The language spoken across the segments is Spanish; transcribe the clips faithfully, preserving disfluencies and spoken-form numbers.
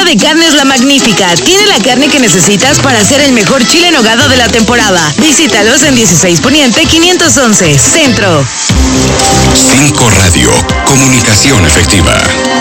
Tienda de Carnes La Magnífica tiene la carne que necesitas para hacer el mejor chile en nogada de la temporada. Visítalos en dieciséis Poniente quinientos once, Centro. cinco Radio, comunicación efectiva.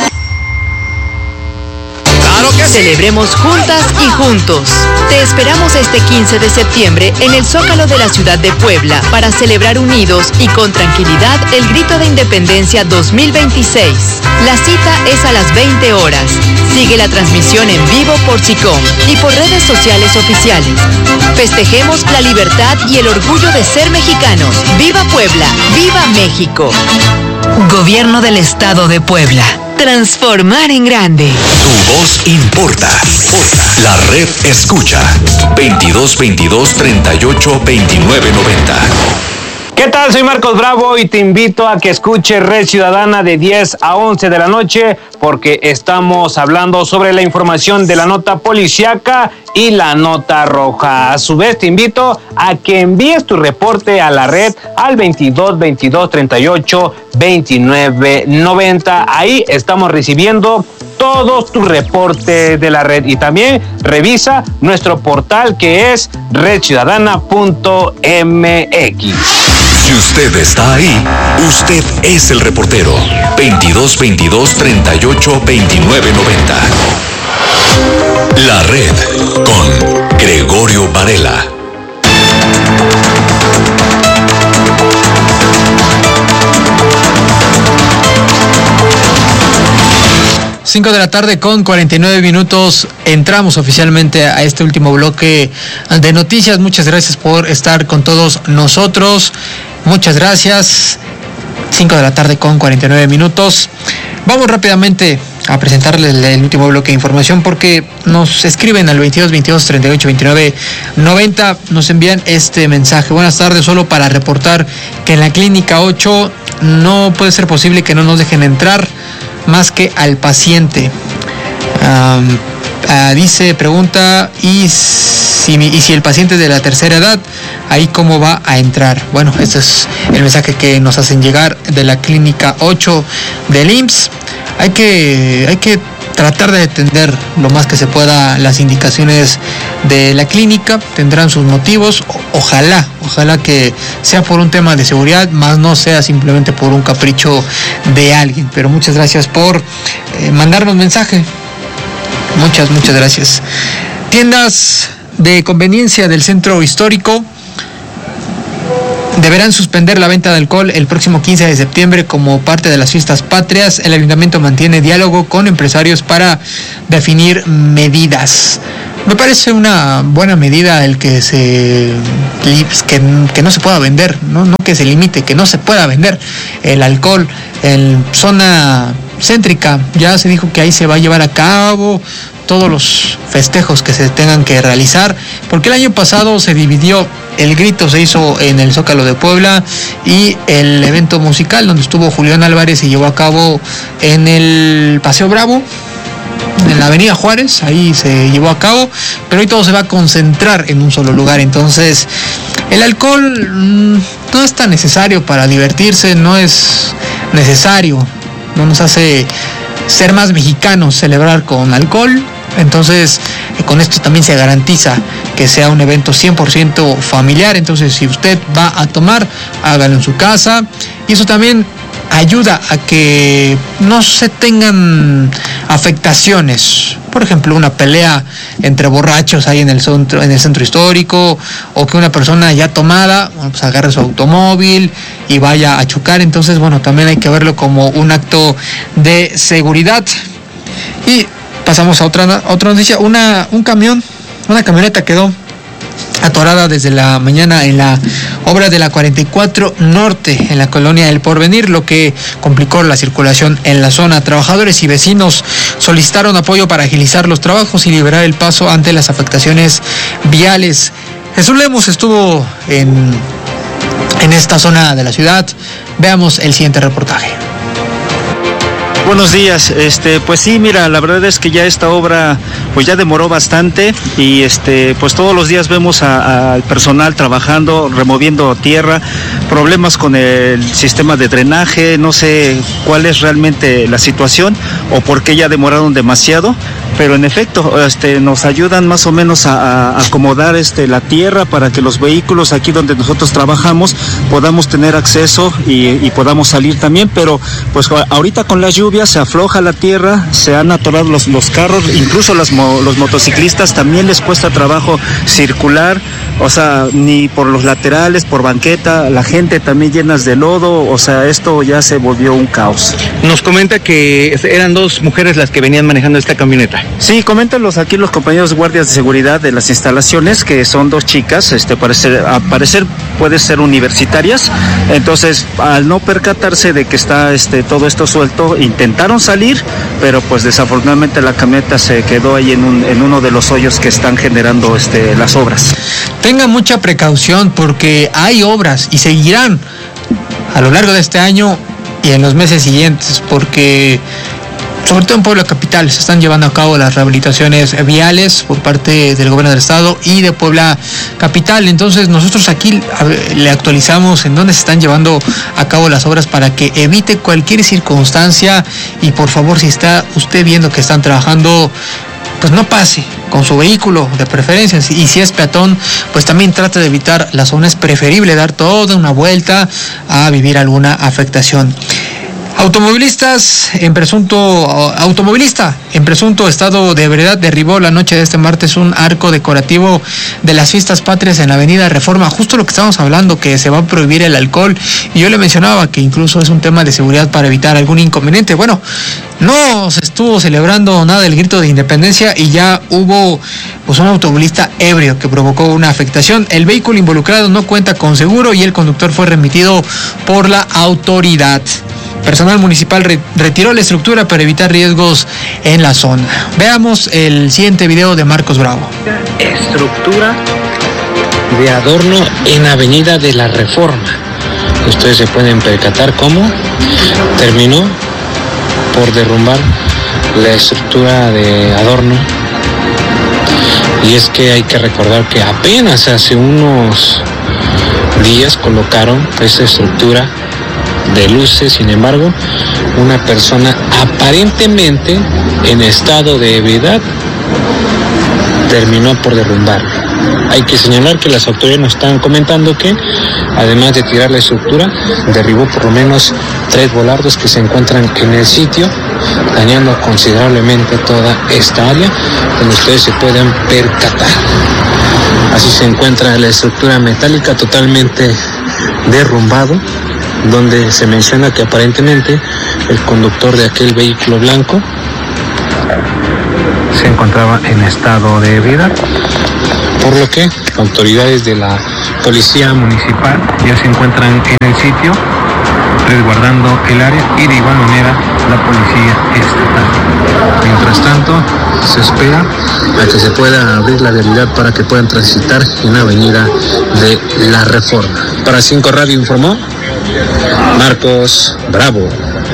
Celebremos juntas y juntos. Te esperamos este quince de septiembre en el Zócalo de la ciudad de Puebla para celebrar unidos y con tranquilidad el Grito de Independencia dos mil veintiséis. La cita es a las veinte horas. Sigue la transmisión en vivo por SICOM y por redes sociales oficiales. Festejemos la libertad y el orgullo de ser mexicanos. ¡Viva Puebla! ¡Viva México! Gobierno del Estado de Puebla. Transformar en grande. Tu voz importa. La red escucha. veintidós veintidós treinta y ocho veintinueve noventa. ¿Qué tal? Soy Marcos Bravo y te invito a que escuches Red Ciudadana de diez a once de la noche porque estamos hablando sobre la información de la nota policíaca y la nota roja. A su vez te invito a que envíes tu reporte a la red al veintidós veintidós treinta y ocho veintinueve noventa. Ahí estamos recibiendo todos tus reportes de la red y también revisa nuestro portal que es red ciudadana punto m x. Si usted está ahí, usted es el reportero. veintidós veintidós treinta y ocho veintinueve noventa. La red con Gregorio Varela. cinco de la tarde con cuarenta y nueve minutos. Entramos oficialmente a este último bloque de noticias. Muchas gracias por estar con todos nosotros. Muchas gracias. cinco de la tarde con cuarenta y nueve minutos. Vamos rápidamente a presentarles el, el último bloque de información porque nos escriben al veintidós veintidós treinta y ocho veintinueve noventa. Nos envían este mensaje. Buenas tardes, solo para reportar que en la clínica ocho no puede ser posible que no nos dejen entrar más que al paciente. Um, uh, dice, pregunta, ¿y si, y si el paciente es de la tercera edad, ahí cómo va a entrar? Bueno, este es el mensaje que nos hacen llegar de la clínica ocho del I M S S. Hay que, hay que tratar de atender lo más que se pueda las indicaciones de la clínica. Tendrán sus motivos. O, ojalá, ojalá que sea por un tema de seguridad, más no sea simplemente por un capricho de alguien. Pero muchas gracias por eh, mandarnos mensaje. Muchas, muchas gracias. Tiendas de conveniencia del centro histórico deberán suspender la venta de alcohol el próximo quince de septiembre como parte de las fiestas patrias. El ayuntamiento mantiene diálogo con empresarios para definir medidas. Me parece una buena medida el que se que, que no se pueda vender, ¿no? no que se limite, que no se pueda vender el alcohol en zona céntrica. Ya se dijo que ahí se va a llevar a cabo todos los festejos que se tengan que realizar, porque el año pasado se dividió. El grito se hizo en el Zócalo de Puebla y el evento musical donde estuvo Julián Álvarez se llevó a cabo en el Paseo Bravo, en la Avenida Juárez. Ahí se llevó a cabo, pero hoy todo se va a concentrar en un solo lugar. Entonces el alcohol mmm, no es tan necesario para divertirse, no es necesario, no nos hace ser más mexicanos celebrar con alcohol. Entonces eh, con esto también se garantiza que sea un evento cien por ciento familiar. Entonces si usted va a tomar, hágalo en su casa, y eso también ayuda a que no se tengan afectaciones. Por ejemplo, una pelea entre borrachos ahí en el centro, en el centro histórico, o que una persona ya tomada, bueno, pues agarre su automóvil y vaya a chocar. Entonces, bueno, también hay que verlo como un acto de seguridad. Y pasamos a otra, otra noticia. Una, un camión, una camioneta quedó atorada desde la mañana en la obra de la cuarenta y cuatro Norte, en la colonia El Porvenir, lo que complicó la circulación en la zona. Trabajadores y vecinos solicitaron apoyo para agilizar los trabajos y liberar el paso ante las afectaciones viales. Jesús Lemos estuvo en, en esta zona de la ciudad. Veamos el siguiente reportaje. Buenos días, este, pues sí, mira, la verdad es que ya esta obra pues ya demoró bastante y este, pues todos los días vemos al personal trabajando, removiendo tierra, problemas con el sistema de drenaje, no sé cuál es realmente la situación o por qué ya demoraron demasiado. pero en efecto, este, nos ayudan más o menos a, a acomodar este, la tierra para que los vehículos aquí donde nosotros trabajamos podamos tener acceso y, y podamos salir también, pero pues ahorita con las lluvias se afloja la tierra, se han atorado los, los carros, incluso los, los motociclistas también les cuesta trabajo circular, o sea, ni por los laterales, por banqueta, la gente también llenas de lodo, o sea, esto ya se volvió un caos. Nos comenta que eran dos mujeres las que venían manejando esta camioneta. Sí, coméntalos aquí los compañeros guardias de seguridad de las instalaciones, que son dos chicas, este, parece, a parecer puede ser universitarias, entonces al no percatarse de que está este, todo esto suelto, intentaron salir, pero pues desafortunadamente la camioneta se quedó ahí en, un, en uno de los hoyos que están generando este, las obras. Tenga mucha precaución porque hay obras y seguirán a lo largo de este año y en los meses siguientes, porque sobre todo en Puebla Capital se están llevando a cabo las rehabilitaciones viales por parte del gobierno del estado y de Puebla Capital. Entonces nosotros aquí le actualizamos en dónde se están llevando a cabo las obras para que evite cualquier circunstancia, y por favor, si está usted viendo que están trabajando, pues no pase con su vehículo de preferencia, y si es peatón, pues también trate de evitar la zona. Es preferible dar toda una vuelta a vivir alguna afectación. Automovilistas en presunto automovilista en presunto estado de ebriedad derribó la noche de este martes un arco decorativo de las fiestas patrias en la avenida Reforma, justo lo que estamos hablando, que se va a prohibir el alcohol, y yo le mencionaba que incluso es un tema de seguridad para evitar algún inconveniente. Bueno, no se estuvo celebrando nada del grito de independencia y ya hubo pues un automovilista ebrio que provocó una afectación. El vehículo involucrado no cuenta con seguro y el conductor fue remitido por la autoridad. Personal municipal re- retiró la estructura para evitar riesgos en la zona. Veamos el siguiente video de Marcos Bravo. Estructura de adorno en Avenida de la Reforma. Ustedes se pueden percatar cómo terminó por derrumbar la estructura de adorno. Y es que hay que recordar que apenas hace unos días colocaron esta estructura de luces. Sin embargo, una persona aparentemente en estado de ebriedad terminó por derrumbarlo. Hay que señalar que las autoridades nos están comentando que, además de tirar la estructura, derribó por lo menos tres volardos que se encuentran en el sitio, dañando considerablemente toda esta área, donde ustedes se pueden percatar. Así se encuentra la estructura metálica totalmente derrumbado, donde se menciona que aparentemente el conductor de aquel vehículo blanco se encontraba en estado de ebriedad, por lo que autoridades de la policía municipal ya se encuentran en el sitio resguardando el área, y de igual manera la policía estatal. Mientras tanto, se espera a que se pueda abrir la vialidad para que puedan transitar en la avenida de la Reforma. Para Cinco Radio informó Marcos Bravo.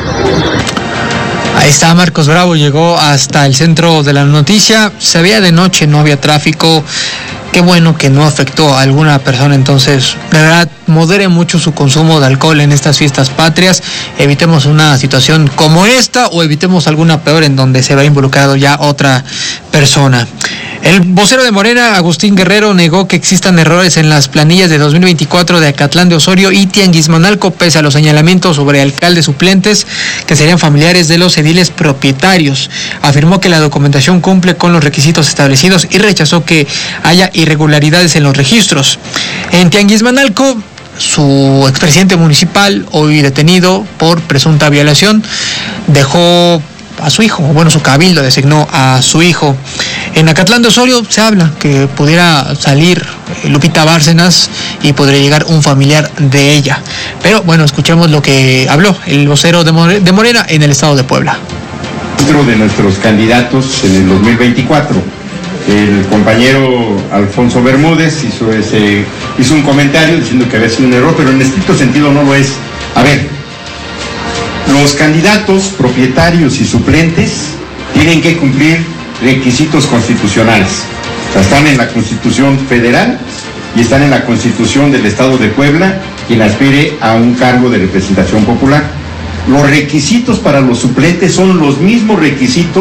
Ahí está Marcos Bravo, llegó hasta el centro de la noticia. Se veía de noche, no había tráfico. Qué bueno que no afectó a alguna persona. Entonces, de verdad, modere mucho su consumo de alcohol en estas fiestas patrias. Evitemos una situación como esta, o evitemos alguna peor en donde se va involucrado ya otra persona. El vocero de Morena, Agustín Guerrero, negó que existan errores en las planillas de dos mil veinticuatro de Acatlán de Osorio y Tianguismanalco, pese a los señalamientos sobre alcaldes suplentes que serían familiares de los ediles propietarios. Afirmó que la documentación cumple con los requisitos establecidos y rechazó que haya irregularidades en los registros. En Tianguismanalco, su expresidente municipal, hoy detenido por presunta violación, dejó a su hijo, bueno, su cabildo designó a su hijo. En Acatlán de Osorio se habla que pudiera salir Lupita Bárcenas y podría llegar un familiar de ella. Pero bueno, escuchemos lo que habló el vocero de Morena en el estado de Puebla. Dentro de nuestros candidatos en el dos mil veinticuatro, el compañero Alfonso Bermúdez hizo, ese, hizo un comentario diciendo que había sido un error, pero en estricto sentido no lo es. A ver, los candidatos, propietarios y suplentes tienen que cumplir requisitos constitucionales. O sea, están en la Constitución Federal y están en la Constitución del Estado de Puebla, quien aspire a un cargo de representación popular. Los requisitos para los suplentes son los mismos requisitos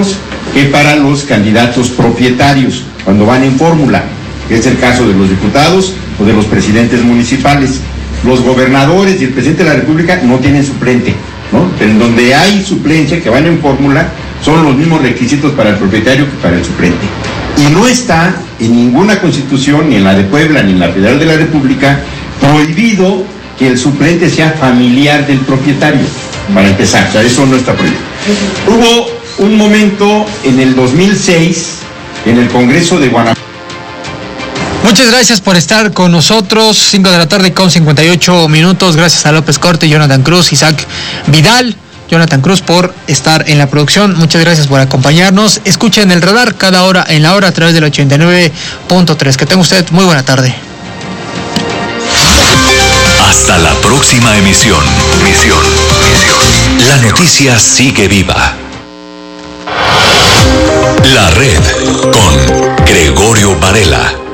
que para los candidatos propietarios, cuando van en fórmula, que es el caso de los diputados o de los presidentes municipales. Los gobernadores y el presidente de la República no tienen suplente, ¿no? En donde hay suplencia, que van en fórmula, son los mismos requisitos para el propietario que para el suplente. Y no está en ninguna constitución, ni en la de Puebla, ni en la Federal de la República, prohibido que el suplente sea familiar del propietario, para empezar. O sea, eso no está prohibido. Hubo un momento en el dos mil seis, en el Congreso de Guanajuato. Muchas gracias por estar con nosotros. cinco de la tarde con cincuenta y ocho minutos. Gracias a López Corte, Jonathan Cruz, Isaac Vidal. Jonathan Cruz por estar en la producción. Muchas gracias por acompañarnos. Escuchen el radar cada hora en la hora a través del ochenta y nueve punto tres. Que tenga usted muy buena tarde. Hasta la próxima emisión. Misión. Misión. La noticia sigue viva. La Red con Gregorio Varela.